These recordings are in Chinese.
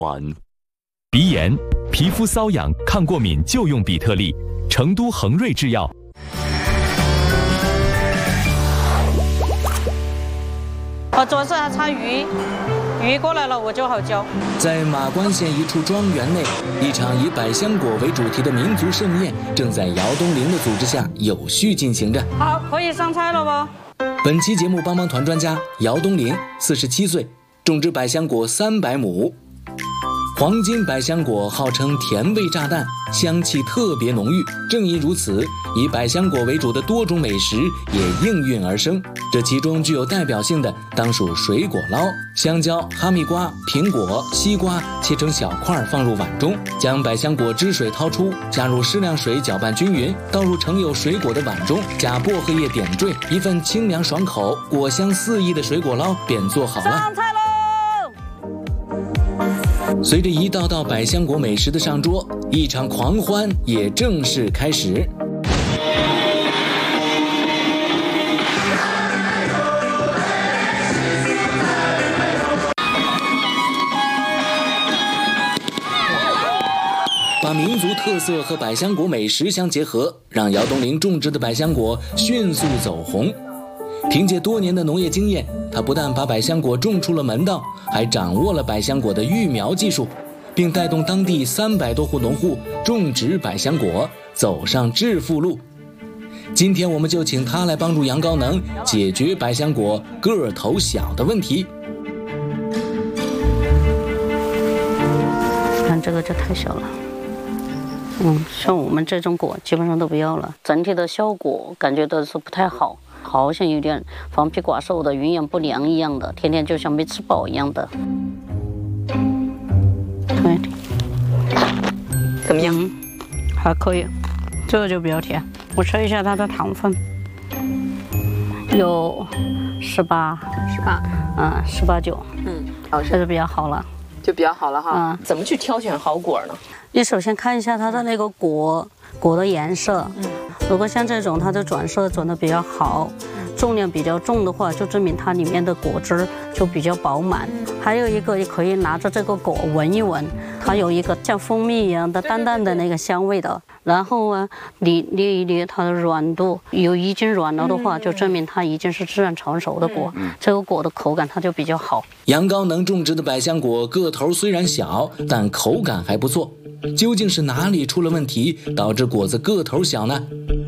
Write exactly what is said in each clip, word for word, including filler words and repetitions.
完。鼻炎、皮肤瘙痒、抗过敏就用比特利，成都恒瑞制药。 我主要是还差鱼，鱼过来了我就好教。 在马关县一处庄园内，一场以百香果为主题的民族盛宴正在姚东林的组织下有序进行着。 好，可以上菜了不？ 本期节目帮帮团专家姚东林，四十七岁，种植百香果三百亩。黄金百香果号称甜味炸弹，香气特别浓郁。正因如此，以百香果为主的多种美食也应运而生。这其中具有代表性的当属水果捞。香蕉、哈密瓜、苹果、西瓜切成小块放入碗中，将百香果汁水掏出，加入适量水搅拌均匀，倒入盛有水果的碗中，加薄荷叶点缀，一份清凉爽口、果香四溢的水果捞便做好了。 上菜喽！ 随着一道道百香果美食的上桌，一场狂欢也正式开始。把民族特色和百香果美食相结合，让姚东林种植的百香果迅速走红。凭借多年的农业经验，他不但把百香果种出了门道，还掌握了百香果的育苗技术，并带动当地三百多户农户种植百香果，走上致富路。今天我们就请他来帮助杨高能解决百香果个头小的问题。 看这个就太小了，嗯，像我们这种果基本上都不要了，整体的效果感觉都是不太好。好像有点黄皮寡瘦的，营养不良一样的，天天就像没吃饱一样的。对， 怎么样？ 嗯，还可以，这个就比较甜。我测一下它的糖分，有十八， 十八， 嗯，十八九， 嗯，好， 这就比较好了， 就比较好了哈。 嗯， 怎么去挑选好果呢？ 你首先看一下它的那个果果的颜色，嗯，如果像这种它的转色转的比较好，重量比较重的话，就证明它里面的果汁就比较饱满。还有一个，也可以拿着这个果闻一闻，它有一个像蜂蜜一样的淡淡的那个香味的。然后啊，你捏一捏它的软度，有已经软了的话，就证明它已经是自然成熟的果，这个果的口感它就比较好。 杨高能种植的百香果个头虽然小，但口感还不错。究竟是哪里出了问题，导致果子个头小呢？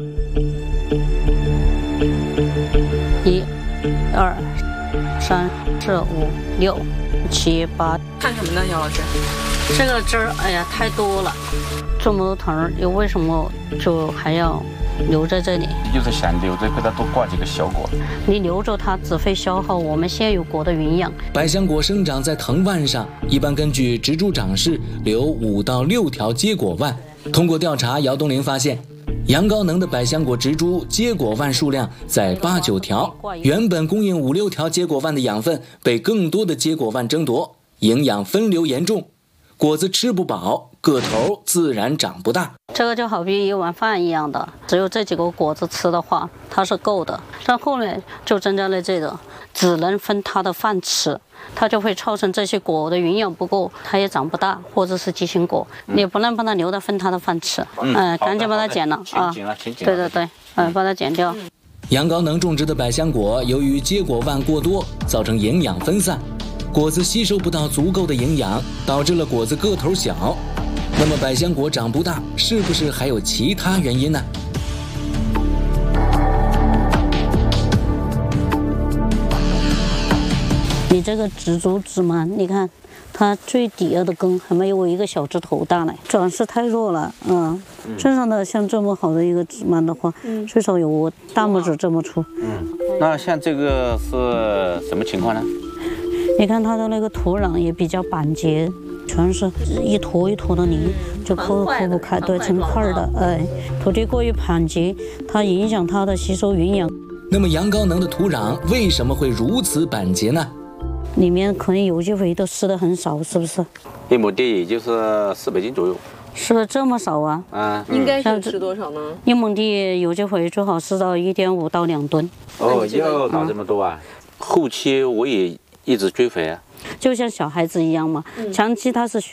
一、二、三、四、五、六、七、八。 看什么呢，姚老师？ 这个汁儿，哎呀，太多了，这么多藤儿，又为什么就还要留在这里？ 就是想留着给它多挂几个小果。 你留着它只会消耗我们现有果的营养。 百香果生长在藤蔓上，一般根据植株长势留五到六条结果蔓。通过调查，姚东林发现，杨高能的百香果植株结果蔓数量在八九条，原本供应五六条结果蔓的养分被更多的结果蔓争夺，营养分流严重，果子吃不饱，个头自然长不大。 这个就好比一碗饭一样的，只有这几个果子吃的话，它是够的。但后面就增加了这个，只能分它的饭吃，它就会造成这些果的营养不够，它也长不大，或者是畸形果，你也不能把它留着分它的饭吃。嗯，呃、赶紧把它剪了啊！对对对，嗯、呃，把它剪掉。 杨高能种植的百香果，由于结果蔓过多，造成营养分散，果子吸收不到足够的营养，导致了果子个头小。那么百香果长不大，是不是还有其他原因呢？ 你这个植株枝蔓，你看它最底下的根还没有我一个小指头大呢，转势太弱了。嗯，正常的像这么好的一个枝蔓的话，嗯、最少有我大拇指这么粗。 嗯，那像这个是什么情况呢？ 你看它的那个土壤也比较板结，全是一坨一坨的泥，就抠抠不开，对，成块的。哎，土地过于板结，它影响它的吸收营养。 那么杨高能的土壤为什么会如此板结呢？ 里面可能有机肥都施的很少，是不是？ 一亩地也就是四百斤左右。 施的这么少啊？ 啊， 应该是施多少呢？ 一亩地有机肥最好施到一点五到两吨。 哦，要搞这么多啊？后期我也一直追肥啊。 就像小孩子一样嘛。长期它是